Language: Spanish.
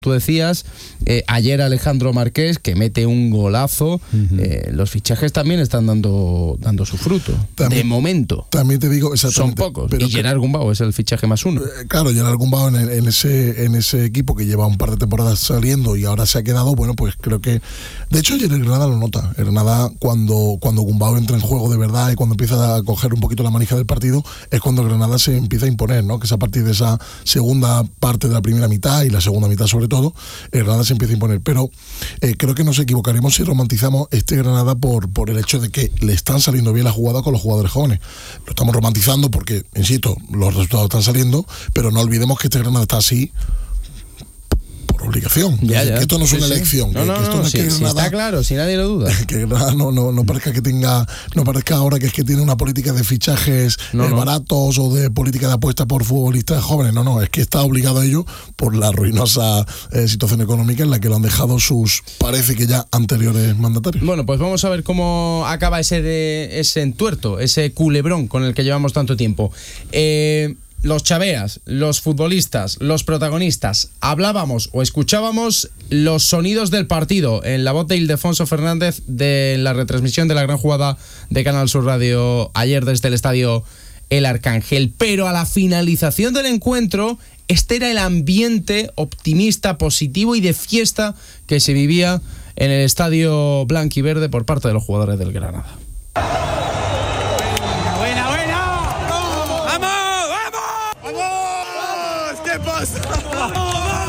Tú decías, ayer Alejandro Marqués, que mete un golazo. Los fichajes también están dando su fruto. También, de momento. También te digo, son pocos. Pero y Gerard Gumbau es el fichaje más uno. Claro, Gerard Gumbau en ese equipo que lleva un par de temporadas saliendo y ahora se ha quedado, bueno, pues creo que... De hecho, ayer el Granada lo nota. El Granada, cuando Gumbau entra en juego de verdad y cuando empieza a coger un poquito la manija del partido, es cuando el Granada se empieza a imponer, ¿no? Que es a partir de esa segunda parte de la primera mitad y la segunda mitad sobre todo, el Granada se empieza a imponer. Pero creo que nos equivocaremos si romantizamos este Granada por el hecho de que le están saliendo bien la jugada con los jugadores jóvenes. Lo estamos romantizando porque, insisto, los resultados están saliendo, pero no olvidemos que este Granada está así por obligación. Ya. Que esto no es una elección. Está claro, si nadie lo duda. Que Granada no parezca que tenga, no parezca ahora que es que tiene una política de fichajes baratos o de política de apuesta por futbolistas jóvenes. No, es que está obligado a ello por la ruinosa situación económica en la que lo han dejado sus, parece que ya anteriores mandatarios. Bueno, pues vamos a ver cómo acaba ese entuerto, ese culebrón con el que llevamos tanto tiempo. Los chaveas, los futbolistas, los protagonistas, hablábamos o escuchábamos los sonidos del partido en la voz de Ildefonso Fernández de la retransmisión de la gran jugada de Canal Sur Radio ayer desde el estadio El Arcángel. Pero a la finalización del encuentro, este era el ambiente optimista, positivo y de fiesta que se vivía en el estadio blanquiverde por parte de los jugadores del Granada. ¡Vamos!